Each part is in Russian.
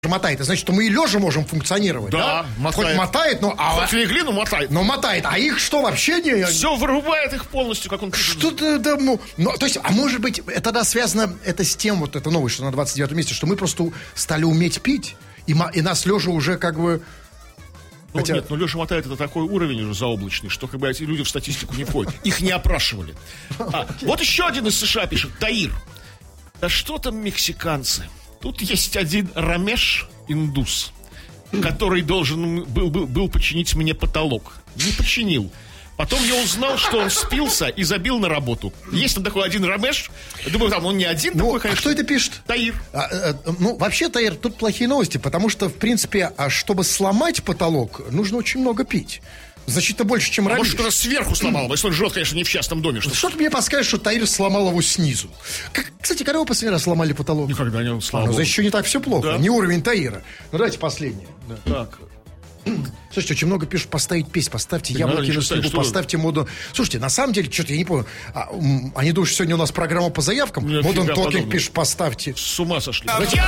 мотает, это значит, что мы и лежа можем функционировать, да? Мотает. Хоть мотает, но... Хоть легли, но мотает. Но мотает, а их что, вообще не... Все вырубает их полностью, как он пишет. Что-то, да, то есть, а может быть, это тогда связано, это с тем, вот это новость, что на 29-м месте, что мы просто стали уметь пить, и нас лежа уже как бы... Нет, лежа мотает, это такой уровень уже заоблачный, что как бы эти люди в статистику не входят. Их не опрашивали. Вот еще один из США пишет, Таир. Да что там мексиканцы? Тут есть один Рамеш индус, который должен был починить мне потолок. Не починил. Потом я узнал, что он спился и забил на работу. Есть там такой один Рамеш. Думаю, там он не один такой, конечно. А кто это пишет? Таир. Вообще, Таир, тут плохие новости, потому что, в принципе, чтобы сломать потолок, нужно очень много пить. Значительно больше, чем раньше. Может, кто-то сверху сломал, если он живет, конечно, не в частном доме. Что-то мне подскажет, что Таир сломал его снизу. Кстати, когда вы последний раз сломали потолок? Никогда не сломал. Значит, еще не так все плохо. Да. Не уровень Таира. Ну, давайте последнее. Да. Так. Слушайте, очень много пишут поставить песнь, поставьте яблоки на снегу, поставьте моду. Слушайте, на самом деле, что-то я не понял. Они думают, что сегодня у нас программа по заявкам. Modern Talking пишет, поставьте. С ума сошли.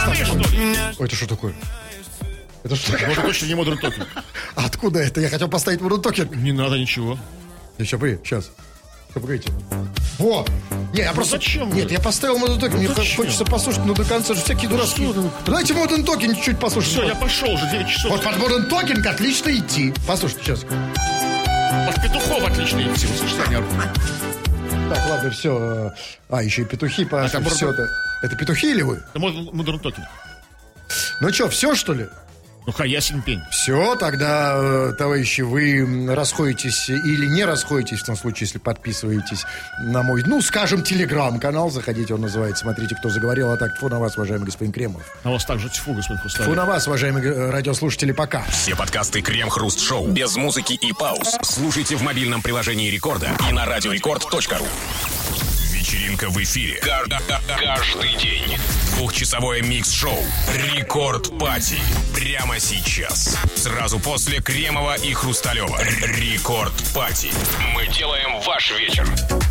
Это что такое? Это что такое? Это точно не Modern Talking. Откуда это? Я хотел поставить Modern Talking. Не надо ничего. Сейчас. Погодите. Во! Не, я просто... Зачем? Нет, я поставил Modern Talking. Мне хочется послушать, но до конца же всякие дурацкие. Давайте Modern Talking чуть-чуть послушать. Все, я пошел уже 9 часов. Вот под Modern Talking отлично идти. Послушайте сейчас. Под петухов отлично идти. Слушайте, так, ладно, все. Еще и петухи. Это петухи или вы? Это Modern Talking. Ну что, все, что ли? Ну, ясен пень. Все, тогда, товарищи, вы расходитесь или не расходитесь, в том случае, если подписываетесь на мой, скажем, телеграм-канал. Заходите, он называется «Смотрите, кто заговорил». А так, тьфу на вас, уважаемый господин Кремов. На вас также тьфу, господин Хрусталев. Тьфу на вас, уважаемые радиослушатели, пока. Все подкасты Крем-Хруст-Шоу без музыки и пауз слушайте в мобильном приложении Рекорда и на радиорекорд.ру. Вечеринка в эфире. Каждый день. 2-часовое микс-шоу «Рекорд Пати». Прямо сейчас. Сразу после Кремова и Хрусталева. «Рекорд Пати». Мы делаем ваш вечер.